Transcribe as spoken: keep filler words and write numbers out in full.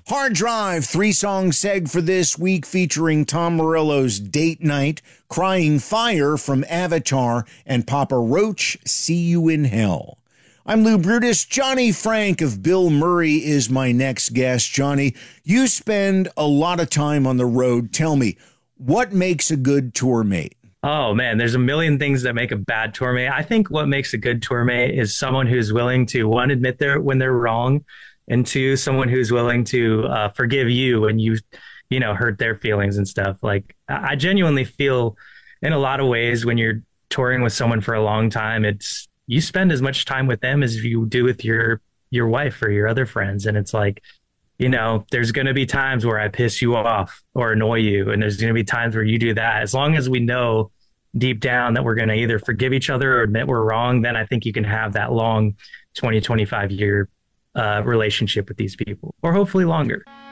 Hard Drive, three-song seg for this week featuring Tom Morello's Date Night, Crying Fire from Avatar, and Papa Roach, See You in Hell. I'm Lou Brutus. Johnny Frank of Bill Murray is my next guest. Johnny, you spend a lot of time on the road. Tell me, what makes a good tour mate? Oh, man, there's a million things that make a bad tour mate. I think what makes a good tour mate is someone who's willing to, one, admit they're, when they're wrong, and two, someone who's willing to uh, forgive you when you, you know, hurt their feelings and stuff. Like, I genuinely feel in a lot of ways when you're touring with someone for a long time, it's, you spend as much time with them as you do with your, your wife or your other friends. And it's like, you know, there's going to be times where I piss you off or annoy you. And there's going to be times where you do that. As long as we know deep down that we're going to either forgive each other or admit we're wrong, then I think you can have that long twenty, twenty-five year uh, relationship with these people, or hopefully longer.